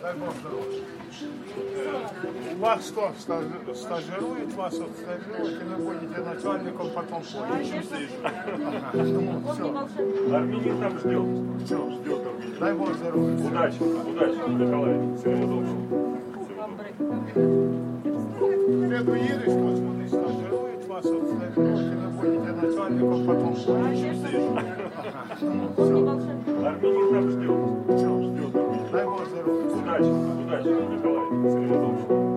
Дай Бог здоров'я. У вас что, стажируют вас, вот стажируют, и вы будете начальником, потом следующим съезжу. Все. Армянин там ждет. Все. Ждет армянин. Дай Бог здоровья. Удачи, удачи, Николай. Всего доброго. Ты едешь, вот смотри, стажируют вас, вот стажируют, и вы будете начальником, потом следующим съезжу. Все. Армянин там ждет. Все. Ждет армянин. Дай Бог здоровья. Удачи, удачи, Николай. Всего доброго.